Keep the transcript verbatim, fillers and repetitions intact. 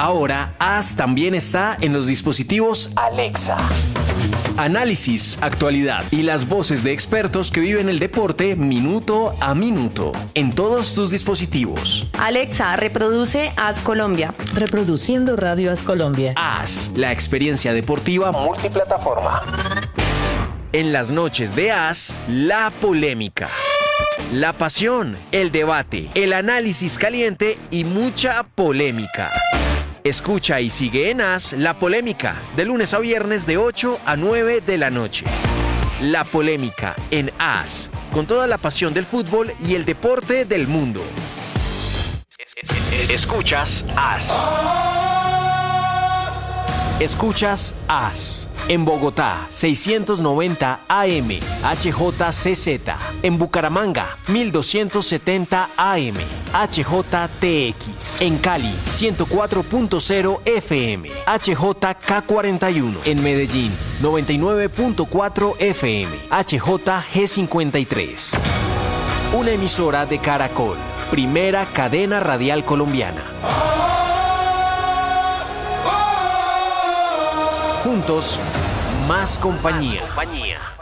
Ahora, As también está en los dispositivos Alexa. Análisis, actualidad y las voces de expertos que viven el deporte minuto a minuto en todos tus dispositivos. Alexa, reproduce As Colombia. Reproduciendo Radio As Colombia. As, la experiencia deportiva multiplataforma. En las noches de As, la polémica, la pasión, el debate, el análisis caliente y mucha polémica. Escucha y sigue en As La Polémica, de lunes a viernes de ocho a nueve de la noche. La Polémica en As, con toda la pasión del fútbol y el deporte del mundo. Escuchas As. Escuchas As. En Bogotá, seiscientos noventa A M, H J C Z. En Bucaramanga, mil doscientos setenta A M, H J T X. En Cali, ciento cuatro punto cero F M, H J K cuarenta y uno. En Medellín, noventa y nueve punto cuatro F M, H J G cincuenta y tres. Una emisora de Caracol, primera cadena radial colombiana. Juntos, más compañía. Más compañía.